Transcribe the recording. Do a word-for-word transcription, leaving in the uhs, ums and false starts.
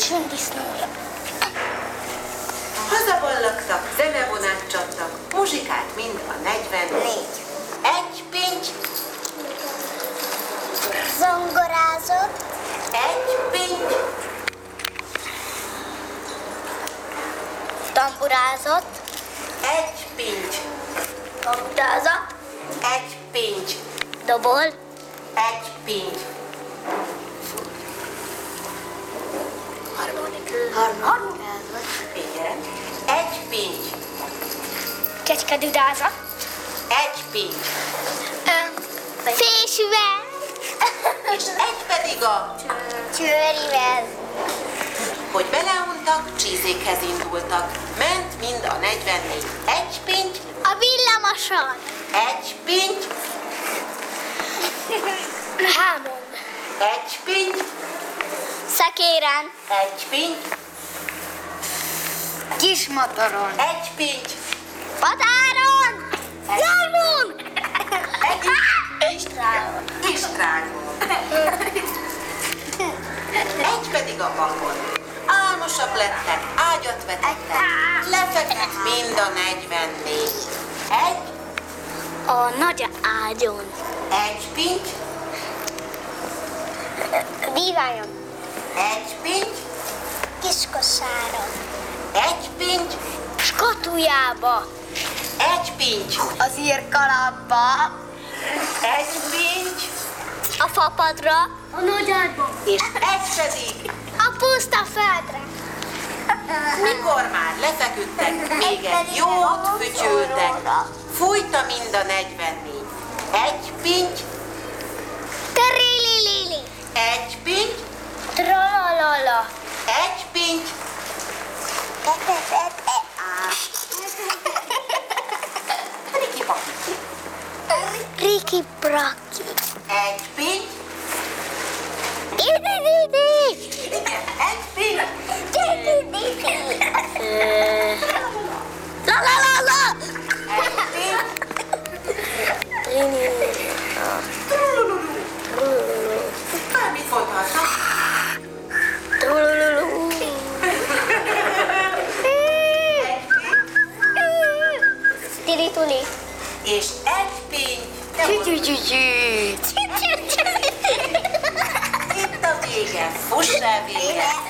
Sündisznóra. Hazaballagtak, zenevonát csaptak, muzsikát mind a negyvennégy. Egy pinty, Zongorázott. egy pinty, Tamburázott. egy pinty, Tamburázott. egy pinty, Dobol. egy pinty. Harmonikázott. Igen. Egy pinty, Kecskedüdázott. egy pinty, Fésűvel. és egy pedig a, Csőrivel. hogy beleuntak, csízékhez indultak. Ment mind a negyvennégy. Egy pinty, A villamoson. egy pinty, Hámon. egy pinty, Szekéren. egy pinty, Kismotoron. egy pinty, Patáron. Jármon. egy Istránon. Istránon. Egy pedig a bakon. Álmosak lettek, ágyat vetettek, lefeküdt mind a negyvennégy. Egy, A nagy ágyon. egy pinty, Bíványon. egy pinty, Kiskosáron. egy pinty, Skatujába. egy pinty, Az írkalapba. egy pinty, A fapadra. A nagy ágyba. és egy pedig, A puszta földre. mikor már lefeküdtek, még egy jót fütyültek. Fújta mind a negyvennégy. Egy pinty, Terililili. egy pinty, Tralalala. egy pinty, Riki Paki. Riki Braki. Egy pinty, Idididi. igen, egy pinty, Idididi. La la la la. egy pinty, bármit mondhatnak. Trulululu. Tirituli. És egy pinty, de most Csücsücsücsü. itt a vége, fuss el vége.